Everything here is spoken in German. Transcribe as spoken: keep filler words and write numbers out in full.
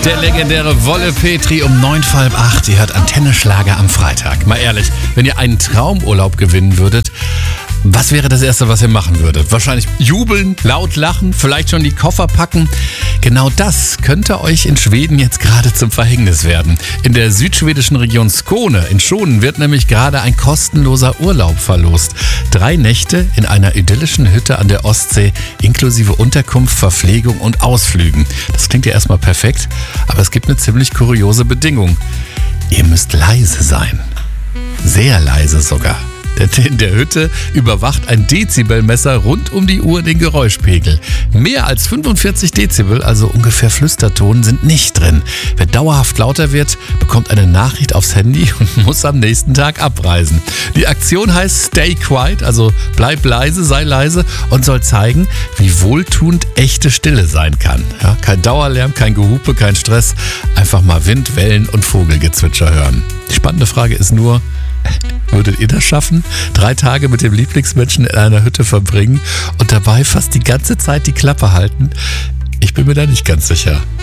Der legendäre Wolle Petri um neun vor halb acht. Ihr hört Antenne Schlager am Freitag. Mal ehrlich, wenn ihr einen Traumurlaub gewinnen würdet, was wäre das Erste, was ihr machen würdet? Wahrscheinlich jubeln, laut lachen, vielleicht schon die Koffer packen. Genau das könnte euch in Schweden jetzt gerade zum Verhängnis werden. In der südschwedischen Region Skåne in Schonen wird nämlich gerade ein kostenloser Urlaub verlost. Drei Nächte in einer idyllischen Hütte an der Ostsee inklusive Unterkunft, Verpflegung und Ausflügen. Das klingt ja erstmal perfekt, aber es gibt eine ziemlich kuriose Bedingung. Ihr müsst leise sein. Sehr leise sogar. Denn in der Hütte überwacht ein Dezibelmesser rund um die Uhr den Geräuschpegel. Mehr als fünfundvierzig Dezibel, also ungefähr Flüsterton, sind nicht drin. Wer dauerhaft lauter wird, bekommt eine Nachricht aufs Handy und muss am nächsten Tag abreisen. Die Aktion heißt Stay Quiet, also bleib leise, sei leise, und soll zeigen, wie wohltuend echte Stille sein kann. Ja, kein Dauerlärm, kein Gehupe, kein Stress, einfach mal Wind, Wellen und Vogelgezwitscher hören. Die spannende Frage ist nur, würdet ihr das schaffen? Drei Tage mit dem Lieblingsmenschen in einer Hütte verbringen und dabei fast die ganze Zeit die Klappe halten? Ich bin mir da nicht ganz sicher.